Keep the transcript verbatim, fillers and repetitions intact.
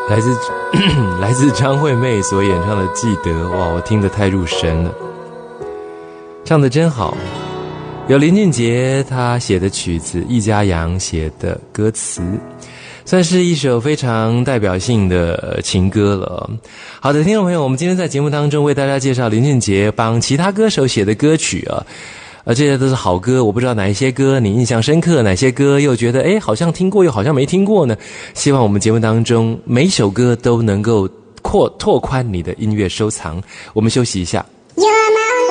来自来自张惠妹所演唱的《记得》，哇，我听得太入神了，唱得真好。有林俊杰他写的曲子，易家扬写的歌词，算是一首非常代表性的情歌了。好的，听众朋友，我们今天在节目当中为大家介绍林俊杰帮其他歌手写的歌曲啊。呃，这些都是好歌，我不知道哪一些歌你印象深刻，哪些歌又觉得诶好像听过又好像没听过呢？希望我们节目当中每一首歌都能够扩拓宽你的音乐收藏。我们休息一下。